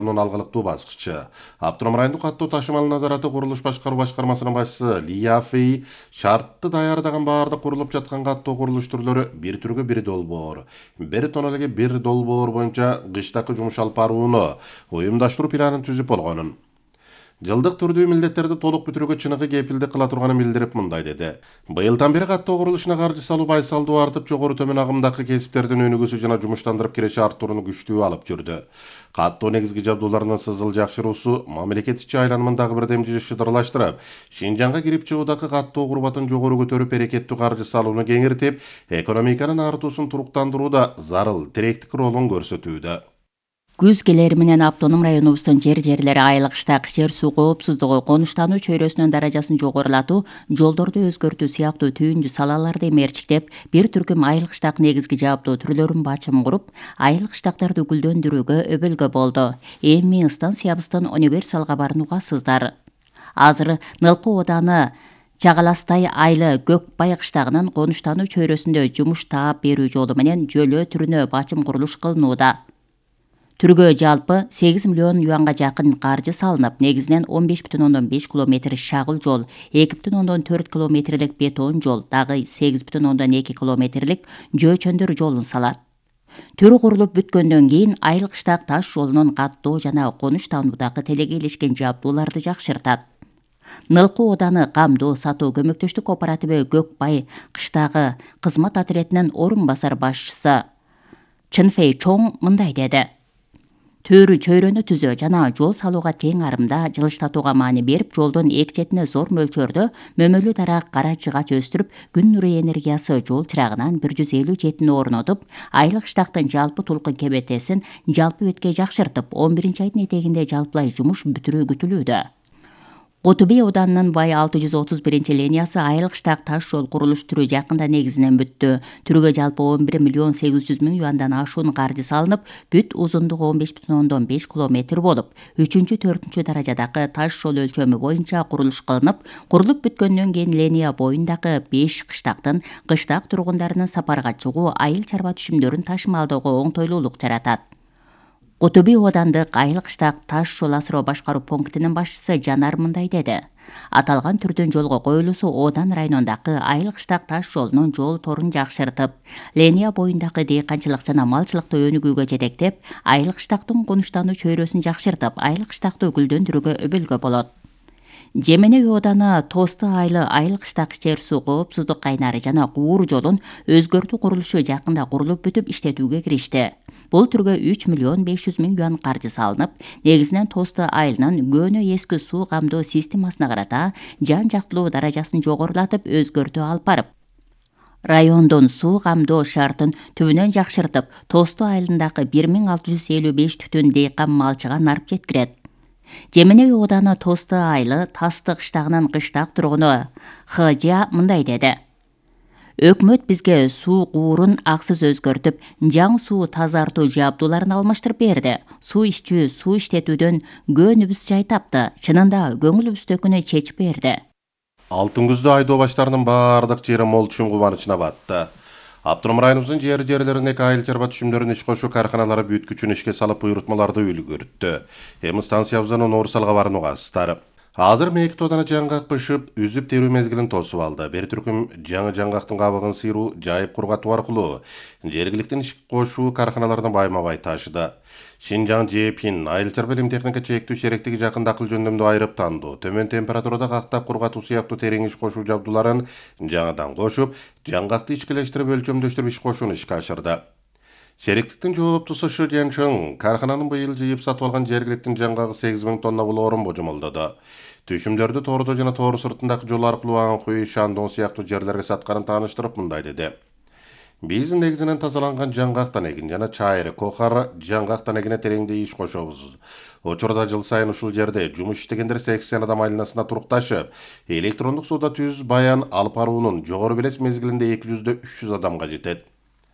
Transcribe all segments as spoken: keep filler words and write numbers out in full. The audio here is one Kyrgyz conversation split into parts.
Мунун алгылыктуу баскычы. Автоном райондук каттоо ташымал назараты курулуш башкаруу башкармасынын башчысы Лияфей шартты даярдаган баардык курулуп жаткан каттоо курулуш түрлөрү бир түргө бир долбоор, бир тонна эле бир долбоор боюнча кыштакы жумуш алып барууну уюмдаштыруу планын түзүп болгонун. Жылдык түрдүү милдеттерди толук бүтүрүүгө чыныгы кепилдик кыла турганын билдирип мындай деди. Быйылдан бери каттоо курулушуна каржы салуу байсалдуу артып, жогору төмөн агымдагы кесиптердин өнүгүүсү жана жумуштандырып киреше артууну күчтүү алып жүрдү. Каттоо негизги жабдууларынын сызыл жакшыруусу мамлекет ичи айланмандагы бирдемчи шыдырлаштырып, Шинжаңга кирип чыгуудагы каттоо курбатын жогору көтөрүп, эрекеттүү каржы салууну кеңиртип, экономиканын артуусун туруктандырууда зарыл тиректик ролун көрсөтүүдө. Күз келери менен автоном районубуздун жер жерлери айылгыштак жер суу коопсуздугу, конуштануу чөйрөсүнүн даражасын жогорулатуу, жолдорду өзгөртүү сыяктуу түйүндүү салаларды мерчиктеп, бир түркүм айылгыштак негизги жабдуу түрлөрүн бачым куруп, айылгыштактарды гүлдөндүрүүгө өбөлгө болду. Эми станциябыздын универсал кабарын угасыздар. Азыр Нылкы ооданы Чагаластай айылы Көкбай кыштагынын конуштануу чөйрөсүндө жумуш таап берүү жолу менен жөлөө түрүнө бачым курулуш кылынууда. Түргө жалпы сегиз миллион юанга жакын каржы салынып, негизинен он беш бүтүн ондон беш километр шагыл жол, эки бүтүн ондон төрт километрлик бетон жол, дагы сегиз бүтүн ондон эки километрлик жөөчөндөр жолун салат. Түрү курулуп бүткөндөн кийин айыл-кыштак таш жолунун каттоо жана конуштануудагы телеге илишкен жабдууларды жакшыртат. Нылкы ооданы камдоо сатуу көмөктөштүк кооперативи Көкбай кыштагы кызмат отрядынын орун басар башчысы Чынфей Чоң мындай деди. Төрү чөйрөнү түзөө жана жол салууга тең арымда жылыштатууга маани берип, жолдун эки четине зор мөлчөрдө мөмөлүү дарак кара жыгач өстүрүп, күн нуру энергиясы жол чырагынан бир жүз элүү жетини орнотуп, айыл-кыштактын жалпы толкун кебетесин жалпы бетке жакшыртып, он биринчи айдын этегинде жалпылай жумуш бүтүрүү күтүлүүдө. Куту Бей ауданынын бай алты жүз отуз биринчи линиясы айыл-кыштак таш жол курулуш түрү жакында негизинен бүттү. Түргө жалпы он бир миллион сегиз жүз миң юандан ашуун каржы салынып, бүт узундугу он беш бүтүн ондон беш километр болуп, үчүнчү төртүнчү даражадагы таш жол өлчөмү боюнча курулуш кылынып, курулуп бүткөндөн кийин линия боюндагы беш кыштактын кыштак тургундарынын сапарга чыгуу, айыл чарба түшүмдөрүн ташымалдоого оңтойлуулук жаратат. Куту Бей оодандык айыл-кыштак таш жол асыроо башкаруу пунктунун башчысы Жанар мындай деди. Аталган түрдүн жолго коюлуусу Оодан районундагы айыл-кыштак таш жолунун жол торун жакшыртып, линия боюндагы дыйканчылык жана малчылыкты өнүгүүгө жетектеп, айыл-кыштактын конуштануу чөйрөсүн жакшыртып, айыл-кыштакты гүлдөндүрүүгө өбөлгө болот. Жеменеби ооданы Тосты айылы айыл-кыштак жер суу коопсуздук кайнары жана куур жолун өзгөртүү курулушу жакында курулуп бүтүп иштетүүгө киришти. Бул түргө үч миллион беш жүз миң юан каржы салынып, негизинен Тосты айылынын көөнө эски суу камдоо системасына карата жан жактылуу даражасын жогорулатып, өзгөртүү алып барып, райондун суу камдоо шартын түбүнөн жакшыртып, Тосто айылындагы бир миң алты жүз элүү беш түтүн дыйкан малчыга нарп жеткирет. Жеменеби ооданы Тосты айылы Тасты кыштагынын кыштак тургуну Хыжа мындай деди. Өкмөт бизге суу куурун аксыз өзгөртүп, жаңы суу тазартуу жабдууларын алмаштырып берди. Суу ичүү, суу иштетүүдөн көөнүбүз жай тапты. Чынында көңүлүбүздөгүнү чечип берди. Алтын күздө айдоо баштарынын баардык жери мол түшүм кубанычына батты. Автоном районубуздун жер жерлериндеги айыл чарба түшүмдөрүн иш кошуу карканалары бүт күчүн ишке салып буйрутмаларды үлгүрттү. Эми станциябыздын Нуурсал кабарын угасыздар. Азыр мээкти ооданы жаңгак бышып, үзүп терүү мезгилин тосуп алды. Бир түркүм жаңы жаңгактын кабыгын сыйруу, жайып кургатуу аркылуу жергиликтин иш кошуу карканаларына байма-бай ташыды. Шинжаң Жепин айыл чарба илим техника чектүү шеректиги жакында акыл жөндөмдү айырып танду. Төмөн температурада кактап кургатуу сыяктуу терең иш кошуу жабдууларын жаңыдан кошуп, жаңгакты ичкилештирип өлчөмдөштүрүп иш кошууну ишке ашырды. Шеректиктин жооптусу Шы Жанчың каркананын быйыл жыйып сатып алган жергиликтин жаңгагы сегиз миң тонна болоорун божомолдоду. Түшүмдөрдү тоордо жана тоору сыртындагы жол аркылуу Аңкүй, Шандон сыяктуу жерлерге сатканын тааныштырып мындай деди. Биз негизинен тазаланган жаңгак танегин жана чайры, кохар жаңгак танегине тереңдей иш кошобуз. Учурда жыл сайын ушул жерде жумуш иштегендер сексен адам айланасына турукташып, электрондук сууда түз баян алып баруунун жогору белес мезгилинде эки жүздөн үч жүз адамга жетет.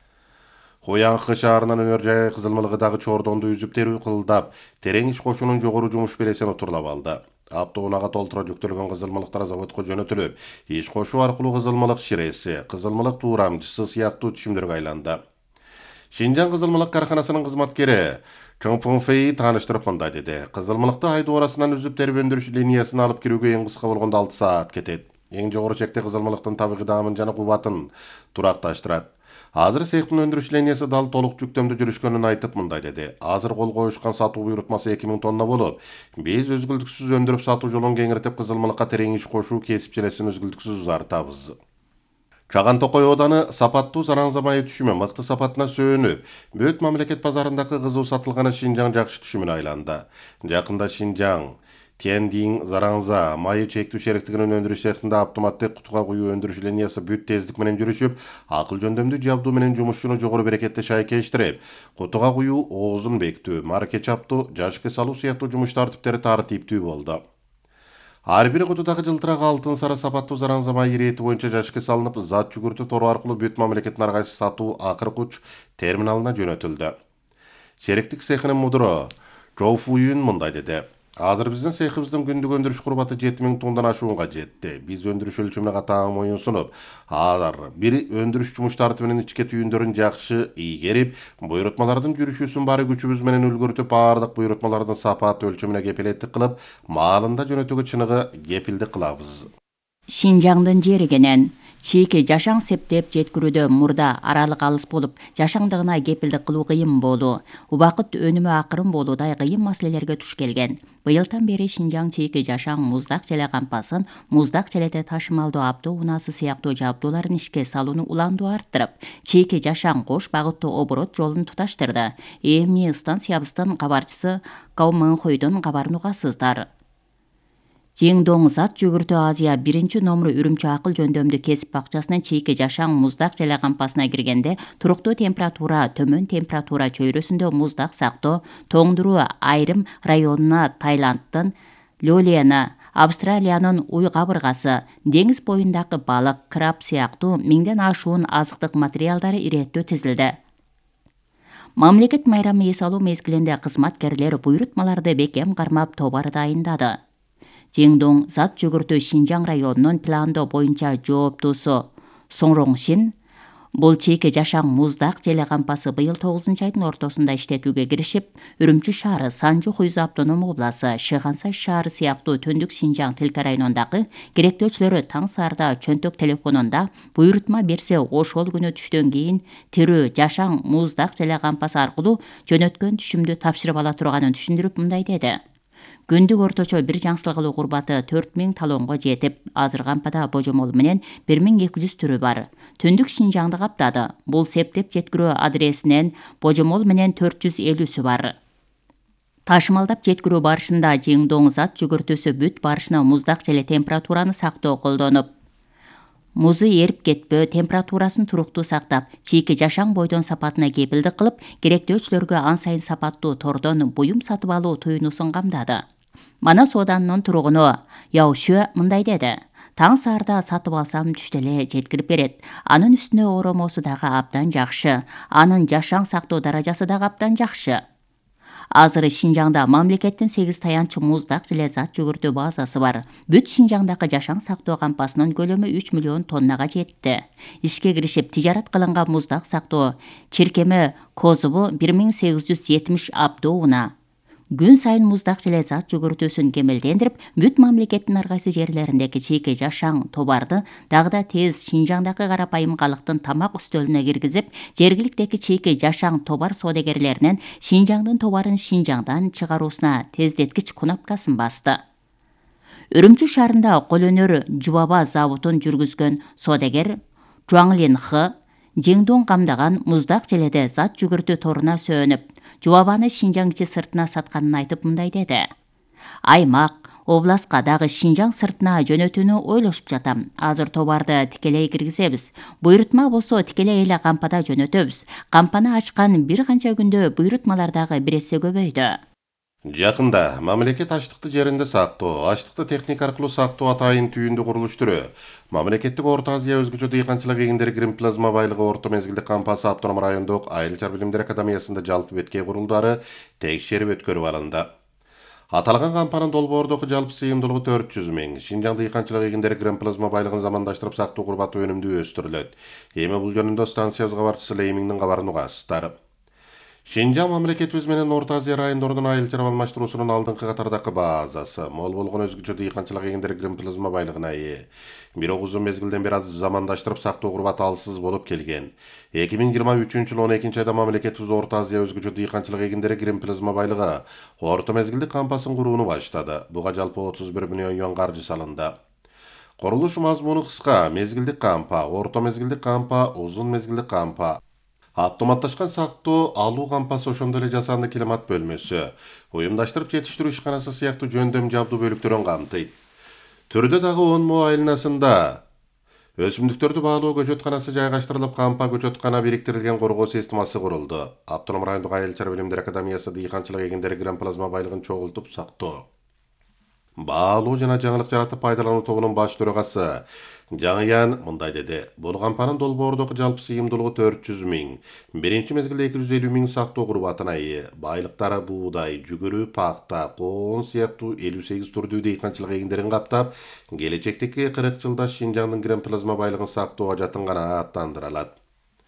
Коянкы шаарынын өнөр жай кызылмалыгы дагы чордонду үзүп терүү кылдап, терең иш кошуунун жогору жумуш белесин отурлап алды. Автоунага толтура жүктөлгөн кызылмалыктар заводко жөнөтүлүп, иш кошуу аркылуу кызылмалык ширеси, кызылмалык туурамчысы сыяктуу түшүмдөргө айланды. Шинжаң кызылмалык карканасынын кызматкери Чоңпунфей тааныштырып мындай деди. Кызылмылыкты айдоо арасынан үзүп терип өндүрүш линиясын алып кирүүгө эң кыска болгондо алты саат кетет. Эң жогору чекте кызылмылыктын табигый дамын жана кубатын туракташтырат. Азыр цехтин өндүрүш линиясы дал толук жүктөмдө жүрүшкөнүн айтып мындай деди. Азыр кол коюшкан сатуу буйрутмасы эки миң тонна болуп, биз өзгүлтүксүз өндүрүп сатуу жолун кеңиртип кызылмылыкка терең иш кошуу кесипчилесин өзгүлтүксүз узартабыз. Чаган Токой ооданы сапаттуу зараңза майы түшүмү мыкты сапатына сөөнүп, бөт мамлекет базарындагы кызуу сатылганы Шинжаң жакшы түшүмүнө айланды. Жакында Шинжаң Тиандин зараңза майы чектүү шериктигинин өндүрүш цехинде автоматтык кутуга куюу өндүрүш линиясы бүт тездик менен жүрүшүп, акыл жөндөмдүү жабдуу менен жумушчуну жогору берекетте шайкештирип, кутуга куюу оозун бекитүү, марке чаптоо, жашкы салуу сыяктуу жумуш тартиптери тартиптүү болду. Ар бир кутудагы жылтырак алтын сары сапаттуу зараңза май ирети боюнча жашкы салынып, зат жүгүртүү тору аркылуу бүт мамлекеттин ар кайсы сатуу акыркы уч терминалына жөнөтүлдү. Шериктик цехинин мудуру Жоу Фуюн мындай деди. Азыр биздин цехибиздин күндүк өндүрүш курбаты жети миң тоннадан ашуунга жетти. Биз өндүрүш өлчөмүнө катаң моюн сунуп, алар бир өндүрүш жумуш тартибинин ичке түйүндөрүн жакшы ийгерип, буйрутмалардын жүрүшүүсүн баары күчүбүз менен үлгүртүп, баардык буйрутмалардын сапат өлчөмүнө кепилеттик кылып, маалында жөнөтүүгө чыныгы кепилдик кылабыз. Шинжаңдын жеригенен чийки жашаң септеп жеткирүүдө мурда аралык алыс болуп, жашаңдыгына кепилдик кылуу кыйын болуу, убакыт өнүмү акырын болуудай кыйын маселелерге туш келген. Быйылдан бери Шинжаң чийки жашаң муздак желе кампасын, муздак желете ташымалдуу автоо унаасы сыяктуу жабдууларын ишке салууну уландуу арттырып, чийки жашаң кош багыттуу оборот жолун туташтырды. Эмне станциябыздын кабарчысы Кау Мыңхойдун кабарын угасыздар. Жеңдоң зат жүгүртүү Азия биринчи номеру Үрүмчү акыл жөндөмдүү кесип бакчасынын чийки жашаң муздак желе кампасына киргенде туруктуу температура, төмөн температура чөйрөсүндө муздак сактоо, тоңдуруу айрым районуна Таиландтын Лёлена, Австралиянын уй кабыргасы, деңиз боюндагы балык, краб сыяктуу миңден ашуун азыктык материалдары иреттүү тизилди. Мамлекет майрамы эс алуу мезгилинде кызматкерлер буйрутмаларды бекем кармап товар дайындады. Жеңдоң зат жүгүртүү Шинжаң районунун пландоо боюнча жооптуусу Соңроңшин бул чийки жашаң муздак желе кампасы быйыл тогузунчу айдын ортосунда иштетүүгө киришип, Үрүмчү шаары, Санжу Хуйзу автономдук областы, Шыгансай шаары сыяктуу Төндүк Шинжаң тилке районундагы керектөөчүлөрү таң саарда чөнтөк телефонунда буйрутма берсе ошол күнү түштөн кийин тирүү жашаң муздак желе кампасы аркылуу жөнөткөн түшүмдү тапшырып ала турганын түшүндүрүп мындай деди. Күндүк орточо бир жаңсылыгылуу курбаты төрт миң талонго жетип, азыр кампада божомол менен бир миң эки жүз түрү бар. Төндүк Шинжаңды каптады. Бул септеп жеткирүү адресинен божомол менен төрт жүз элүүсү бар. Ташымалдап жеткирүү барышында Жеңдоң зат жүгүртүүсү бүт барышына муздак желе температураны сактоо колдонуп, музу эрип кетпөө, температурасын туруктуу сактап, чийки жашаң бойдон сапатына кепилдик кылып, керектөөчүлөргө ан сайын сапаттуу тордон буюм сатып алуу туюнусун камдады. Мана сооданын тургуну Яо Шүө мындай деди. Таң саарда сатып алсам түштө эле жеткирип берет. Анын үстүнө оромосу дагы абдан жакшы. Анын жашаң сактоо даражасы дагы абдан жакшы. Азыр Шинжаңда мамлекеттин сегиз таянчы муздак желе зат жүгүртүү базасы бар. Бүт Шинжаңдагы жашаң сактоо кампасынын көлөмү үч миллион тоннага жетти. Ишке киришип тижарат кылынган муздак сактоо чиркеме козубу бир миң сегиз жүз жетимиш абдууна. Күн сайын муздак желе зат жүгүртүүсүн кемелдендирип, бүт мамлекеттин ар кайсы жерлериндеги чийки жашаң товарды дагы да тез Шинжаңдагы карапайым калктын тамак үстөлүнө киргизип, жергиликтеги чийки жашаң товар соодагерлеринен Шинжаңдын товарын Шинжаңдан чыгаруусуна тездеткич кнопкасын басты. Үрүмчү шаарында кол өнөр жубаба заводун жүргүзгөн соодагер Жуаңлин Х Жеңдоң камдаган муздак желеде зат жүгүртүү торуна сөөнүп, жубабаны Шинжаң ичи сыртына сатканын айтып мындай деди. Аймак, областка дагы Шинжаң сыртына жөнөтүүнү ойлошуп жатам. Азыр товарды тикелей киргизебиз. Буйрутма болсо тикелей эле кампада жөнөтөбүз. Кампаны ачкан бир канча күндө буйрутмалар дагы бир эсе көбөйдү. Жакында мамлекет аштыкты жеринде сактоо, аштыкты техника аркылуу сактоо атайын түйүндү курулуштуру. Мамлекеттик Орто Азия өзгөчө дыйканчылык эгиндер гримплазма байлыгы орто мезгилдик кампасы автоном райондук Айыл чар билимдер академиясында жалпы бетке курулдары текшерип өткөрүп алынды. Аталган кампанын долбоордогу жалпы сыйымдуулугу төрт жүз миң. Шинжаң дыйканчылык эгиндер гримплазма байлыгын замандаштырып сактоо курбаты өнүмдүү өстүрүлөт. Эми бул жөнүндө станциябыз кабарчысы Леймиңдин кабарын угасыздар. Шинжаң мамлекетибиз менен Орта Азия райондорунун айыл чарба алмаштыруусунун алдыңкы катардагы базасы, мол болгон өзгөчө дыйканчылык эгиндери гримплазма байлыгына ээ. Бирок узун мезгилден бери замандаштырып сактоо курбаты алсыз болуп келген. эки миң жыйырма үчүнчү жылы он экинчи айда мамлекетибиз Орта Азия өзгөчө дыйканчылык эгиндери гримплазма байлыгы орто мезгилдик кампасын курууну баштады. Буга жалпы отуз бир миллион юан каржы салынды. Курулуш мазмуну кыска: мезгилдик кампа, орто мезгилдик кампа, узун мезгилдик кампа. Автоматташкан сактоо алуу кампасы, ошондой эле жасанды климат бөлмөсү, уюмдаштырып жетиштирүү ишканасы сыяктуу жөндөм жабдуу бөлүктөрүн камтыйт. Төрдө дагы он мо айланасында өсүмдүктөрдү баалоо көчөтканасы жайгаштырылып, кампа көчөткана бириктирилген коргоо системасы курулду. Автоном райондук айыл чарба билимдер академиясы дыйканчылык эгиндери грамплазма байлыгын чогултуп сактоо, баалоо жана жаңылык жаратып пайдалануу тобунун баш төрагасы Жаңыян мындай деди: бул кампанын долбоордогу жалпы сыйымдуулугу төрт жүз миң, биринчи мезгилде эки жүз элүү миң сактоо курбатына ээ. Байлыктары буудай, жүгүрү, пакта, коон сыяктуу элүү сегиз түрдүү дыйканчылык эгиндерин каптап, келечектеги кырк жылда Шинжаңдын грамплазма байлыгын сактоого жатынганы аттандырылат.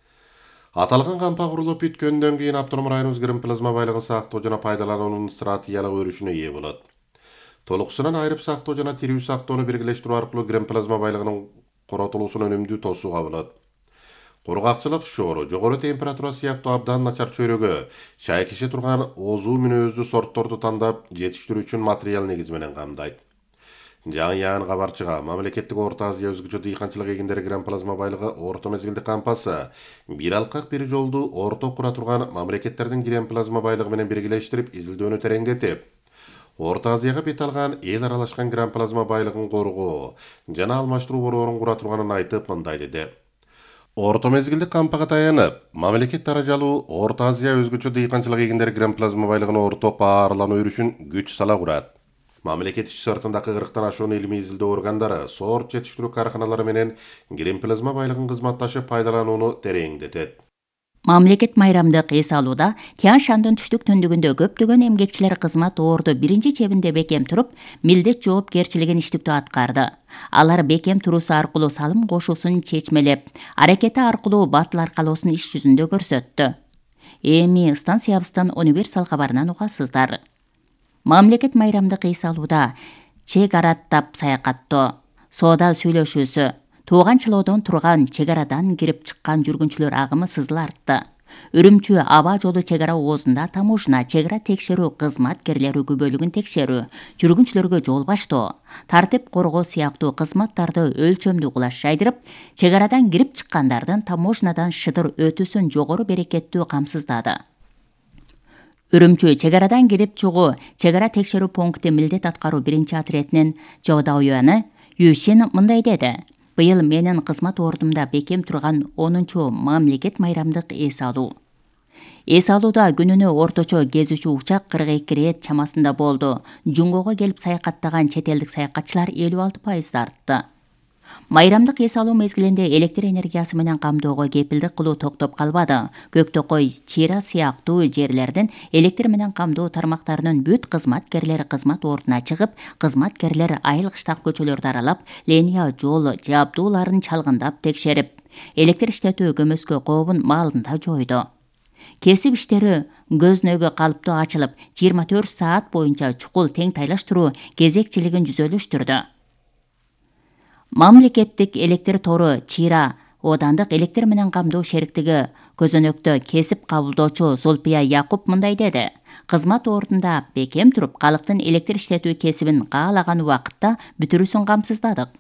Аталган кампа курулуп бүткөндөн кийин автоном районубуз грамплазма байлыгын сактоо жана пайдалануунун стратегиялык өрүшүнө ээ болот. Толуксунан айрып сактоо жана тирүү сактоону биргелештирүү аркылуу грамплазма байлыгынын коротулуусун өнүмдүү тосууга болот. Кургакчылык, шоору, жогору температура сыяктуу абдан начар чөйрөгө шайкеше турган озуу мүнөздүү сортторду тандап жетиштирүү үчүн материал негизи менен камдайт. Жаңыян кабарчыга мамлекеттик Орто Азия өзгөчө дыйканчылык эгиндери грамплазма байлыгы орто мезгилдик кампасы бир алкак бир жолду орто кура турган мамлекеттердин грамплазма байлыгы менен биргелештирип, изилдөөнү тереңдетип, Орто Азияга бет алган эл аралашкан грамплазма байлыгын коргоо жана алмаштыруу борборун кура турганын айтып, мындай деди: орто мезгилдик кампага таянып, мамлекет даражалуу Орто Азия өзгөчө дыйканчылык эгиндери грамплазма байлыгын ортоп баарлануу үрүшүн күч сала курат. Мамлекет ич сыртындагы кырктан ашуун илимий изилдөө органдары, сорт жетиштирүү карканалары менен грамплазма байлыгын кызматташып пайдаланууну тереңдетет. Мамлекет майрамдык эс алууда Тянь Шандын түштүк түндүгүндө көптөгөн эмгекчилер кызмат орду биринчи чебинде бекем туруп, милдет жоопкерчилигин иштиктүү аткарды. Алар бекем туруусу аркылуу салым кошуусун чечмелеп, аракети аркылуу батыл аркалоосун иш жүзүндө көрсөттү. Эми станциябыздын универсал кабарынан угасыздар. Мамлекет майрамдык эс алууда чек араттап саякаттоо, соода сүйлөшүүсү, тууган чылоодон турган чек арадан кирип чыккан жүргүнчүлөр агымы сызыл артты. Үрүмчү аба жолу чек ара оозунда таможня, чек ара текшерүү кызматкерлери күбөлүгүн текшерүү, жүргүнчүлөргө жол баштоо, тартип коргоо сыяктуу кызматтарды өлчөмдүү кылаш жайдырып, чек арадан кирип чыккандардын таможнядан шыдыр өтүүсүн жогору берекеттүү камсыздады. Үрүмчү чек арадан кирип чыгуу чек ара текшерүү пункти милдет аткаруу биринчи отрядынын Жаудауяны Юшин мындай деди: быйыл менин кызмат ордумда бекем турган онунчу мамлекет майрамдык эс алуу. Эс алууда күнүнө орточо кезүүчү учак кырк эки рет чамасында болду. Жунгого келип саякаттаган чет элдик саякатчылар элүү алты пайыз артты. Майрамдык эс алуу мезгилинде электр энергиясы менен камдоого кепилдик кылуу токтоп калбады. Көктөкөй, Чира сыяктуу жерлердин электр менен камдоо тармактарынын бүт кызматкерлери кызмат ордуна чыгып, кызматкерлер айыл кыштак көчөлөрдү аралап, линия жол жабдууларын чалгындап текшерип, электр иштетүү көмөскө кообун маалында жойду. Кесип иштери көзнөгө калыптуу ачылып, жыйырма төрт саат боюнча чукул тең тайлаштыруу кезекчилигин жүзөлөштүрдү. Мамлекеттик электр тору Чира оодандык электр менен камдоо шериктиги көзөнөктө кесип кабылдоочу Зулпия Якуп мындай деди: кызмат ордунда бекем туруп, калктын электр иштетүү кесибин каалаган убакытта бүтүрүүсүн камсыздадык.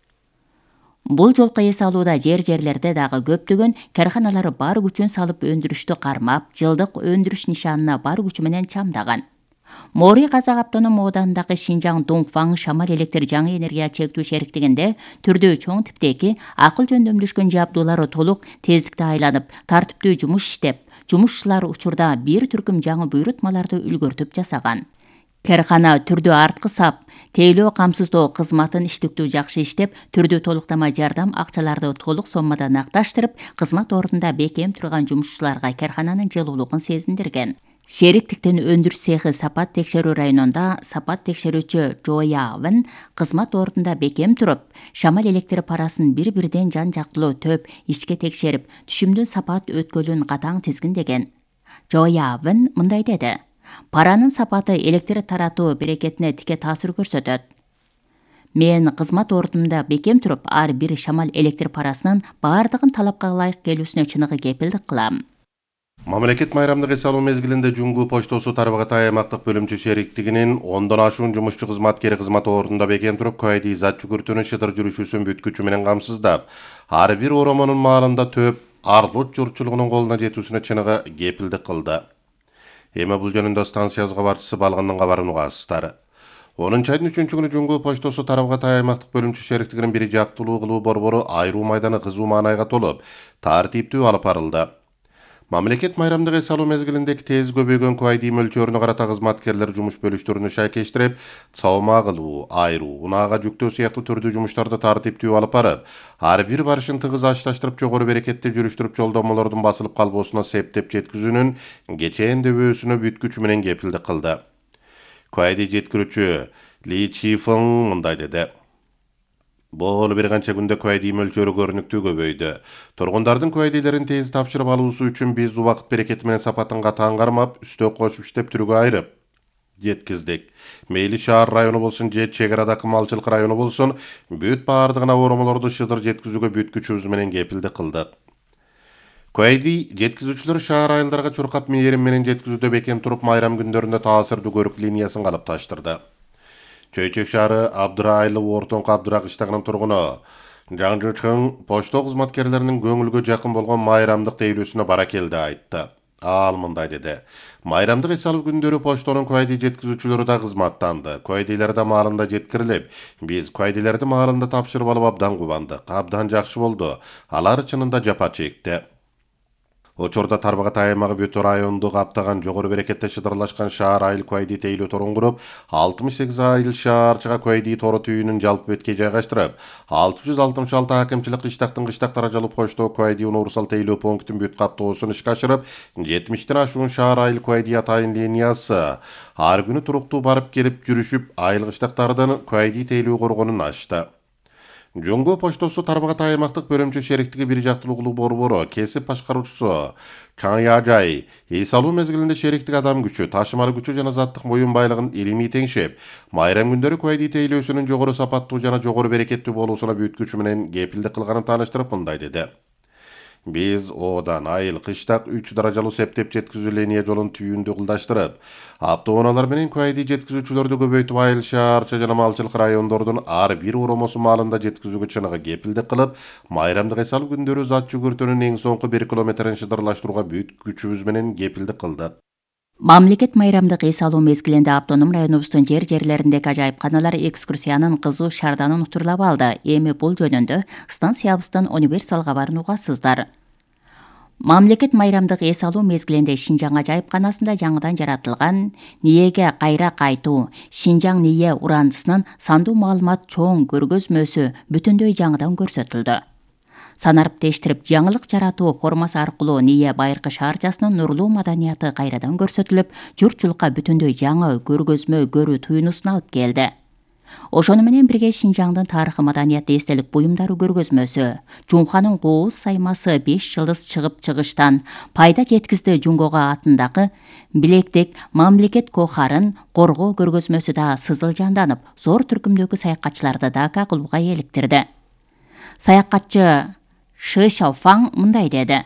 Бул жолку эс алууда жер-жерлерде дагы көптөгөн карканалар бар күчүн салып өндүрүштү кармап, жылдык өндүрүш нишанына бар күчү менен чамдаган. Мори Казак автоном оодандагы Шинжаң Дуңфаң шамал электр жаңы энергия чектүү шериктигинде түрдүү чоң типтеги акыл жөндөмдүшкөн жабдуулары толук тездикте айланып, тартиптүү жумуш иштеп, жумушчулар учурда бир түркүм жаңы буйрутмаларды үлгөртүп жасаган. Каркана түрдүү арткы сап, тейлөө камсыздоо кызматын иштиктүү жакшы иштеп, түрдүү толуктама жардам акчаларды толук соммада накташтырып, кызмат ордунда бекем турган жумушчуларга каркананын жылуулугун сезиндирген. Шериктиктин өндүрүш цехи сапат текшерүү районунда сапат текшерүүчү Жоявын кызмат ордунда бекем туруп, шамал электр парасын бир-бирден жан жактылуу төп ичке текшерип, түшүмдүү сапат өткөлүн катаң тизгиндеген. Жоябын мындай деди. Паранын сапаты электр таратуу берекетине тике таасир көрсөтөт. Мен кызмат ордумда бекем туруп, ар бир шамал электр парасынын баардыгын талапка ылайык келүүсүнө чыныгы кепилдик кылам. Мамлекет майрамдык эс алуу мезгилинде Жуңгу поштосу Тарбагатай аймактык бөлүмчө шериктигинин ондон ашуун жумушчу кызматкери кызмат ордунда бекем туруп, куайди зат жүгүртүүнүн шыдыр жүрүшүүсүн бүткүчү менен камсыздап, ар бир оромонун маалында төп арлот журтчулугунун колуна жетүүсүнө чыныгы кепилдик кылды. Эми бул жөнүндө станция кабарчысы Балгандын кабарын угасыздар. онунчу айдын үчүнчү күнү Жуңгу поштосу Тарбагатай аймактык бөлүмчө шериктигинин бир жактылуу кылуу борбору айруу майданы кызуу маанайга толуп, тартиптүү алып барылды. Мамлекет майрамдык эс алуу мезгилиндеги тез көбөйгөн куайди мөлчөрүнө карата кызматкерлер жумуш бөлүштөрүнө шайкештирип, саома кылуу, айруу, унаага жүктөө сыяктуу түрдүү жумуштарды тартиптүү алып барып, ар бир барышын тыгыз ашташтырып, жогору берекетти жүрүштүрүп, жолдомолордун басылып калбоосуна септеп жеткизүүнүн кечээндебөөсүнө бүткүчү менен кепилдик кылды. Куайди жеткирүүчү Ли Чифeng мындай деди. Бул бир канча күндө куайди мөлчөрү көрүнүктүү көбөйдү. Тургундардын куайдилерин тез тапшырып алуусу үчүн биз убакыт берекети менен сапатын катаан кармап, үстө кошуп иштеп түргө айрып жеткиздик. Мейли шаар району болсун же чек арадагы малчылык району болсун, бүт баардыгына оромолорду шыдыр жеткизүүгө бүткүчүбүз менен кепилдик кылдык. Куайди жеткизүүчүлөр шаар айылдарга чуркап мээрим менен жеткизүүдө бекем туруп, майрам күндөрүндө таасирдүү көрүк линиясын калыпташтырды. Чөйчөк шаары Абдырайылы ортоңку Абдыра кыштагынын тургуну Жаңжычың пошто кызматкерлеринин көңүлгө жакын болгон майрамдык тейлөөсүнө бара келди айтты. Ал мындай деди. Майрамдык эс алуу күндөрү поштонун куайди жеткизүүчүлөрү да кызматтанды. Куайдилер да маалында жеткирилип, биз куайдилерди маалында тапшырып алып абдан кубандык. Абдан жакшы болду. Алар чынында жапа чекти. Учурда Тарбагатай аймагы бүт районду каптаган жогору берекетте шыдырлашкан шаар айыл куайди тейлөө торун куруп, алтымыш сегиз айыл шаарчыга куайди тору түйүнүн жалпы бетке жайгаштырып, алты жүз алтымыш алты акимчилик кыштактын кыштак даражалуу почто куайди универсал тейлөө пунктун бүт каптоосун ишке ашырып, жетимиштен ашуун шаар айыл куайди атайын линиясы ар күнү туруктуу барып келип жүрүшүп, айыл кыштактардан куайди тейлөө коргонун ачты. Жуңгу поштосу Тарбагатай аймактык бөлүмчө шериктиги бир жактылуу кылуу борбору кесип башкаруучусу Чаң Яжай эс алуу мезгилинде шериктик адам күчү, ташымалы күчү жана заттык моюн байлыгын илимий теңшеп, майрам күндөрү куайди тейлөөсүнүн жогору сапаттуу жана жогору берекеттүү болуусуна бүткүчү менен кепилдик кылганын тааныштырып мындай деди. Биз одан айыл кыштак үч даражалуу септеп жеткизүү линия жолун түйүндү кылдаштырып, автоунаалар менен куайди жеткизүүчүлөрдү көбөйтүп, айыл шаарча жана малчылык райондордун ар бир уромосу маалында жеткизүүгө чыныгы кепилдик кылып, майрамдык эс алуу күндөрү зат жүгүртүүнүн эң соңку бир километрин шыдырлаштырууга бүткүчүбүз менен кепилдик кылдык. Мамлекет майрамдык эс алуу мезгилинде автоном районубуздун жер жерлериндеги ажайыпканалар экскурсиянын кызуу шарданын утурлап алды. Эми бул жөнүндө станциябыздын универсал кабарын угасыздар. Мамлекет майрамдык эс алуу мезгилинде Шинжаң ажайыпканасында жаңыдан жаратылган Ниеге кайра кайтуу Шинжаң Ние урандысынын сандуу маалымат чоң көргөзмөсү бүтүндөй жаңыдан көрсөтүлдү. Санарып тештирип жаңылык жаратуу формасы аркылуу Ние байыркы шаарчасынын нурлуу маданияты кайрадан көрсөтүлүп, журтчулукка бүтүндөй жаңы көргөзмө көрүү туюнусун алып келди. Ошону менен бирге Шинжаңдын тарыхы маданияты эстелик буюмдары көргөзмөсү, Жумханын кооз саймасы беш жылдыз чыгып чыгыштан пайда жеткизди Жуңгого атындагы Билектик мамлекет кохарын коргоо көргөзмөсү да сызыл жанданып, зор түркүмдөгү саякатчыларды да кагылууга эликтирди. Саякатчы Шы Шаофаң мындай деди.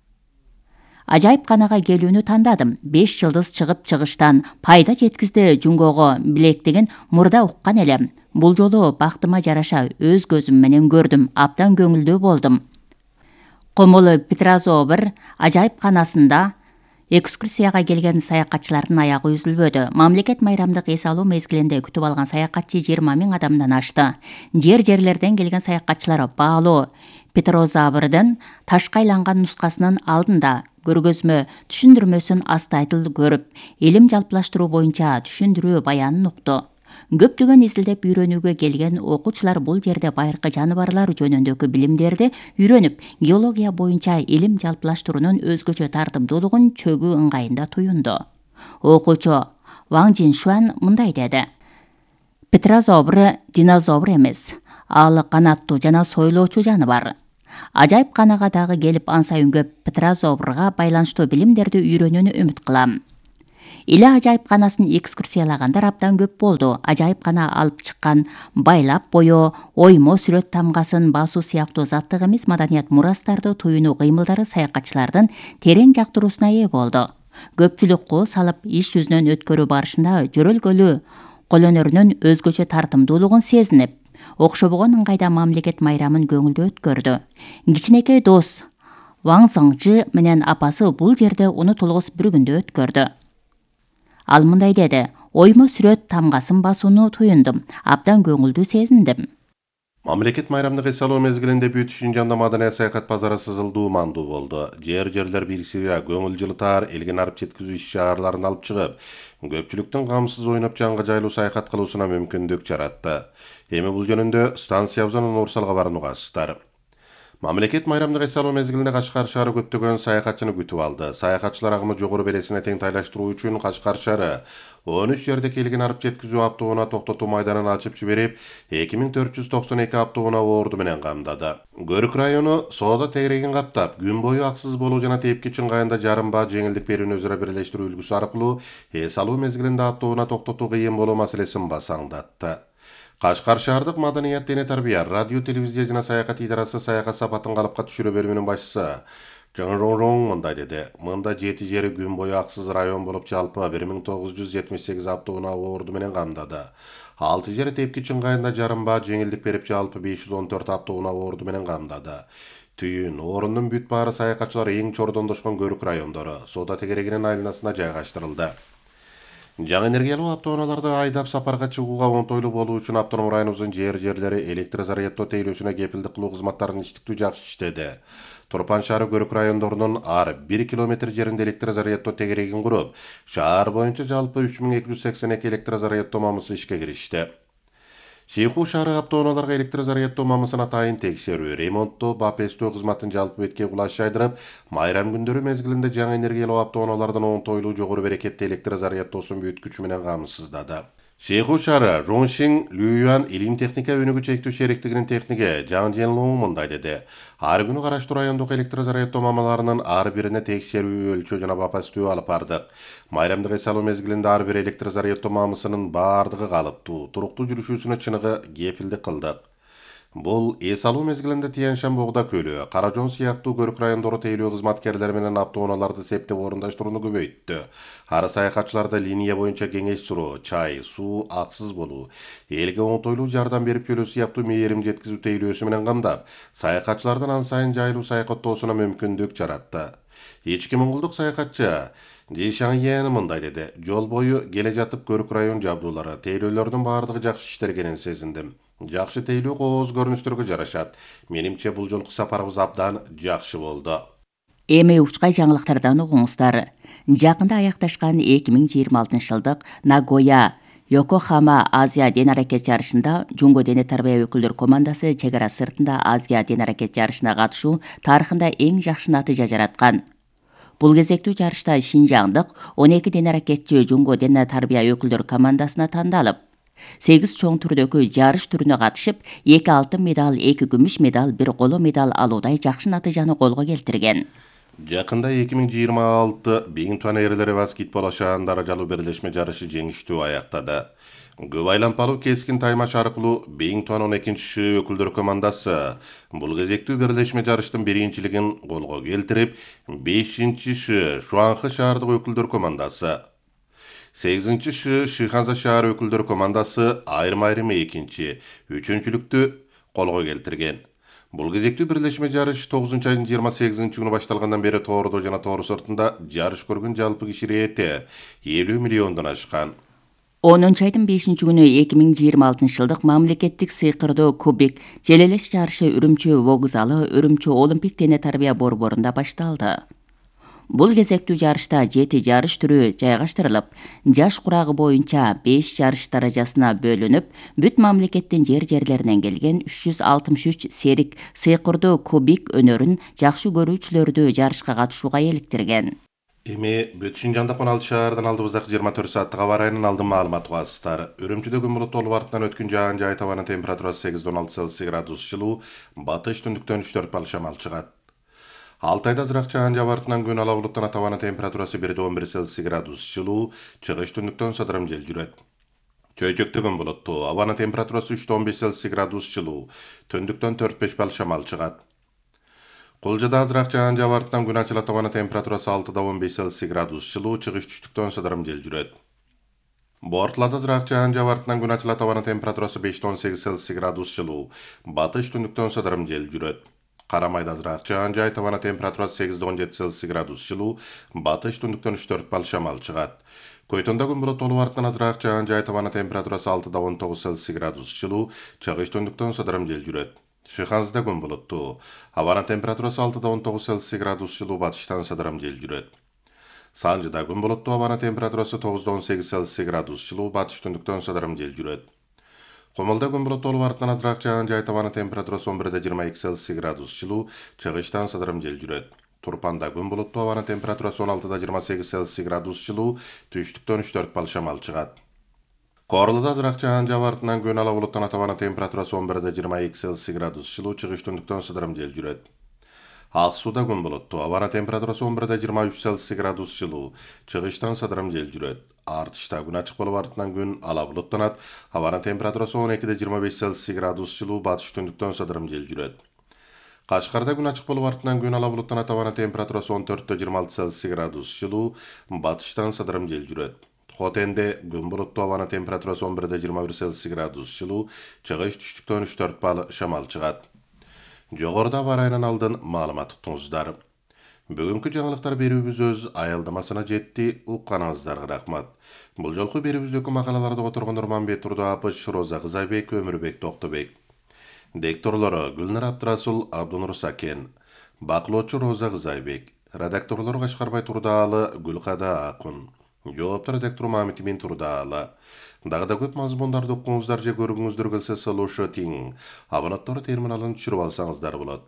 Ажайыпканага келүүнү тандадым. беш жылдыз чыгып чыгыштан пайда жеткизди Жуңгого Билектигин мурда уккан элем. Бул жолу бактыма жараша өз көзүм менен көрдүм, абдан көңүлдүү болдум. Комолу Петрозобр ажайыпканасында экскурсияга келген саякатчылардын аягы үзүлбөдү. Мамлекет майрамдык эс алуу мезгилинде күтүп алган саякатчы жыйырма миң адамдан ашты. Жер жерлерден келген саякатчылар баалуу Петрозабрдын ташка айланган нускасынын алдында көргөзмө түшүндүрмөсүн астайдыл көрүп, илим жалпылаштыруу боюнча түшүндүрүү баянын укту. Көптөгөн изилдеп үйрөнүүгө келген окуучулар бул жерде байыркы жаныбарлар жөнүндөгү билимдерди үйрөнүп, геология боюнча илим жалпылаштыруунун өзгөчө тартымдуулугун чөгүү ыңгайында туюнду. Окуучу Ваң Жиншуан мындай деди. Петрозобр динозавр эмес, ал канаттуу жана сойлоочу жаныбар. Ажайып канага дагы келип ансайын көп Петрозаврга байланыштуу билимдерди үйрөнүүнү үмүт кылам. Эле ажайып канасын экскурсиялагандар абдан көп болду. Ажайып кана алып чыккан байлап боё, оймо сүрөт тамгасын басуу сыяктуу заттык эмес маданият мурастарды туюнуу кыймылдары саякатчылардын терең жактыруусуна ээ болду. Көпчүлүк кол салып иш жүзүнөн өткөрүү барышында жөрөлгөлүү колөнөрүнүн өзгөчө тартымдуулугун сезинип, окшобогон ыңгайда мамлекет майрамын көңүлдүү өткөрдү. Кичинекей дос Ваң Зыңжы менен апасы бул жерде унутулгус бир күндү өткөрдү. Ал мындай деди: оймо сүрөт тамгасын басууну туюндум, абдан көңүлдүү сезиндим. Мамлекет майрамды эс алуу мезгилинде бүт Шинжанда маданият саякат базары сызылдуу мандуу болду. Жер-жерлер бириксиге көңүл жылытар, элге арып жеткизүү иш-чараларын алып чыгып, көпчүлүктүн камсыз ойноп жанга жайлуу саякат кылуусуна мүмкүндүк жаратты. Эми бул жөнүндө станциябыздын Нурсал кабарын угасыздар. Мамлекет майрамды эс алуу мезгилинде Кашкар шаары көптөгөн саякатчыны күтүп алды. Саякатчылар агымы жогору белесине тең тайлаштыруу үчүн Кашкар шаары он үч жерде келген арып жеткизүү автоунаа токтотуу майданын ачып жиберип, эки миң төрт жүз токсон эки автоунаа орду менен камдады. Көрүк району соода тегерегин каптап, күн бою аксыз болуу жана тепки чыңгайында жарым баа жеңилдик берүүнү өзара бирлештирүү үлгүсү аркылуу эс алуу мезгилинде автоунаа токтотуу кыйын болуу маселесин басаңдатты. Кашкар шаардык маданият дене тарбия, радио, телевизия жана саякат идарасы саякат сапатын калыпка түшүрүү бөлүмүнүн башчысы Жоң мындай деди: мында жети жери күн бою аксыз район болуп жалпы бир миң тогуз жүз жетимиш сегиз автоунаа орду менен камдады. алты жери тепки чыңгайында жарым баа жеңилдик берип жалпы беш жүз он төрт автоунаа орду менен камдады. Түйүн орундун бүт баары саякатчылар эң чордондошкон көрүк райондору соода тегерегинин айланасына жайгаштырылды. Жаңы энергиялуу автоунааларды айдап сапарга чыгууга оңтойлуу болуу үчүн автоном районубуздун жер-жерлери электр заряддоо тейлөөсүнө кепилдик кылуу кызматтарын иштиктүү жакшы иштеди. Турпан шаары көрүк райондорунун ар бир километр жеринде электр заряддоо тегерегин куруп, шаар боюнча жалпы үч миң эки жүз сексен эки электр заряддоо мамысы ишке киришти. Шейху шаары автоунааларга электр заряддоо мамысын атайын текшерүү, ремонттоо, бапестөө кызматын жалпы бетке кулаш жайдырып, майрам күндөрү мезгилинде жаңы энергиялуу автоунаалардын оңтойлуу жогору берекетти электр заряддоосун бүт күчү менен камсыздады. Шейху шаары Руншин Лююан илим техника өнүгүү чектүү шериктигинин техниги Жан Женлоң мындай деди: ар күнү караштуу райондук электр заряддоо мамаларынын ар бирине текшерүү, өлчөө жана бапастөө алып бардык. Майрамдык эс алуу мезгилинде ар бир электр заряддоо мамысынын баардыгы калыптуу, туруктуу жүрүшүүсүнө чыныгы кепилдик кылдык. Бул эс алуу мезгилинде Тияншан Богда көлү, Каражон сыяктуу көрүк райондору тейлөө кызматкерлери менен автоунааларды септеп орундаштырууну көбөйттү. Ар саякатчыларда линия боюнча кеңеш суроо, чай, суу аксыз болуу, элге оңтойлуу жардам берип жөлөө сыяктуу мээрим жеткизүү тейлөөсү менен камдап, саякатчылардын ан сайын жайлуу саякаттоосуна мүмкүндүк жаратты. Ички моңголдук саякатчы Жишаң Яны мындай деди: жол бою келе жатып көрүк район жабдуулары, тейлөөлөрдүн баардыгы жакшы иштелгенин сезиндим. Жакшы тейлөө кооз көрүнүштөргө жарашат. Менимче бул жолку сапарыбыз абдан жакшы болду. Эми учкай жаңылыктардан угуңуздар. Жакында аякташкан эки миң жыйырма алтынчы жылдык Нагоя Йокохама Азия ден аракет жарышында Жунго дене тарбия өкүлдөр командасы чек ара сыртында Азия ден аракет жарышына катышуу тарыхында эң жакшы натыйжа жараткан. Бул кезектүү жарышта Шинжаңдык он эки ден аракетчи Жунго дене тарбия өкүлдөр командасына тандалып, сегиз чоң түрдөгү жарыш түрүнө катышып, эки алтын медаль, эки күмүш медаль, бир коло медаль алуудай жакшы натыйжаны колго келтирген. Жакында эки миң жыйырма алты Бейинтуан эрлери баскетбол ашаан даражалуу берлешме жарышы жеңиштүү аяктады. Көп айланпалуу кескин таймаш аркылуу Бейинтуан он экинчи өкүлдөр командасы бул кезектүү берлешме жарыштын биринчилигин колго келтирип, бешинчи Шуанхы шаардык өкүлдөр командасы, сегизинчи Шиханза шаар өкүлдөр командасы айрым-айрым экинчи, үчүнчүлүктү колго келтирген. Бул кезектүү бирлешме жарыш тогузунчу айдын жыйырма сегизинчи күнү башталгандан бери тоордо жана тоору сыртында жарыш көргөн жалпы киши ирети элүү миллиондон ашкан. онунчу айдын бешинчи күнү эки миң жыйырма алтынчы жылдык мамлекеттик сыйкырдоо кубик желелеш жарышы Үрүмчү вокзалы, Үрүмчү Олимпик дене тарбия борборунда башталды. Бул кезектүү жарышта жети жарыш түрү жайгаштырылып, жаш курагы боюнча беш жарыш даражасына бөлүнүп, бүт мамлекеттин жер-жерлеринен келген үч жүз алтымыш үч серик сыйкырдоо кубик өнөрүн жакшы көрүүчүлөрдү жарышка катышууга эликтирген. Эми Бөтүшүн жанда он алты шаардан алдыбыздагы жыйырма төрт сааттык аба ырайынын алдын маалыматы угасыздар. Үрүмчүдө күн булуттуу болуп артынан өткөн жаан жай табанын температурасы сегизден он алты Цельсий градус жылуу, батыш түндүктөн үч төрт балл шамал чыгат. Алтайда азыраак жаан жаап артынан күн ала булуттан табанын температурасы бирде он бир Цельсий градус жылуу, чыгыш түндүктөн сыдырым жел жүрөт. Чөйчөктө күн булуттуу, абанын температурасы үчтөн он беш Цельсий градус жылуу, түндүктөн төрт беш балл шамал чыгат. Кулжада азыраак жаан жаап артынан күн ачыла табанын температурасы алтыда он беш Цельсий градус жылуу, чыгыш түштүктөн сыдырым жел жүрөт. Бортулада азыраак жаан жаап артынан күн ачыла табанын температурасы беште он сегиз Цельсий градус жылуу, батыш түндүктөн сыдырым жел жүрөт. Карамайда азыраак жаан жай табанын температурасы сегизде он жети Цельсий градус жылуу, батыш түндүктөн үч төрт балл шамал чыгат. Көйтөндө күн булуттуу болуп артынан азыраак жаан жай табанын температурасы алтыда он тогуз Цельсий градус жылуу, чыгыш түндүктөн сыдырым жел жүрөт. Шыханзыда күн булуттуу, абанын температурасы алтыда он тогуз Цельсий градус жылуу, батыштан сыдырым жел жүрөт. Санжыда күн булуттуу, абанын температурасы тогузда он сегиз Цельсий градус жылуу, батыш түндүктөн сыдырым жел жүрөт. Комулда күн булуттуу болуп артынан азыраак жаан жай табанын температурасы он бирде жыйырма эки Цельсий градус жылуу, чыгыштан сыдырым жел жүрөт. Турпанда күн булуттуу, абанын температурасы он алтыда жыйырма сегиз Цельсий градус жылуу, түштүктөн үч төрт балл шамал чыгат. Корлуда азыраак жаан жаап артынан күн ала булуттан табанын температурасы он бирде жыйырма эки Цельсий градус жылуу, чыгыш түндүктөн сыдырым жел жүрөт. Ак сууда күн булуттуу, абанын температурасы он бирде жыйырма үч Цельсий градус жылуу, чыгыштан сыдырым жел жүрөт. Артышта күн ачык болуп артынан күн ала булуттанат, абанын температурасы он экиде жыйырма беш Цельсий градус жылуу, батыш түндүктөн сыдырым жел жүрөт. Кашкарда күн ачык болуп артынан күн ала булуттанат, абанын температурасы он төрттө жыйырма алты Цельсий градус жылуу, батыштан сыдырым жел жүрөт. Хотенде күн булуттуу, абанын температурасы он бирде жыйырма бир Цельсий градус жылуу, чыгыш түштүктөн үч төрт балл шамал чыгат. Жогоруда аба ырайынын алдын маалымат уктуңуздар. Бүгүнкү жаңылыктар берүүбүз өз аялдамасына жетти. Укканыңыздарга рахмат. Бул жолку берүүбүздөгү макалаларды которгон Нурманбет Турдуапыч, Роза Кызайбек, Өмүрбек Токтобек. Дикторлору Гүлнар Абдрасул, Абдунур Сакен. Бакылоочу Роза Кызайбек. Редакторлору Кашкарбай Турдаалы, Гүлкада Акун. Жооптор редактор Мамитимин Турдаалы. Дагы да көп мазмундарды окуңуздар же көрүңүздөр келсе салушы тиң. Абонаттар терминалын түшүрүп алсаңыздар болот.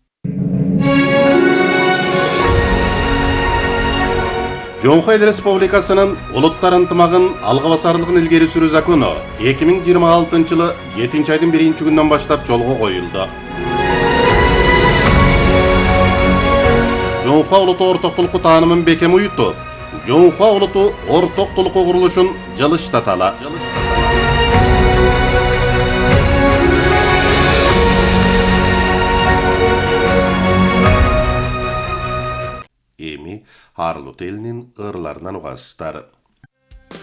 Жоңхой Республикасынын улуттар ынтымагын алга басарлыгын илгери сүрүү закону эки миң жыйырма алтынчы жылы жетинчи айдын биринчи күнүнөн баштап жолго коюлду. Жоңхой улуттуу ортоктулукту таанымын бекем уютту. Жоңхой улуттуу ортоктулукку курулушун жылыштаталы. Эми Арлут элинин ырларынан угасыздар.